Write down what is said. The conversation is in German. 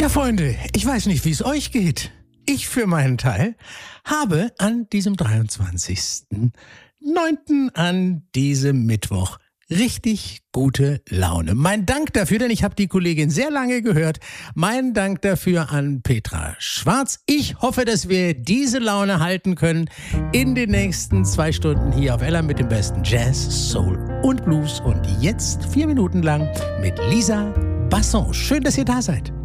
Ja, Freunde, ich weiß nicht, wie es euch geht. Ich für meinen Teil habe an diesem 23.09. an diesem Mittwoch richtig gute Laune. Mein Dank dafür, denn ich habe die Kollegin sehr lange gehört. Mein Dank dafür an Petra Schwarz. Ich hoffe, dass wir diese Laune halten können in den nächsten 2 Stunden hier auf Ella mit dem besten Jazz, Soul und Blues. Und jetzt 4 Minuten lang mit Lisa Basson. Schön, dass ihr da seid.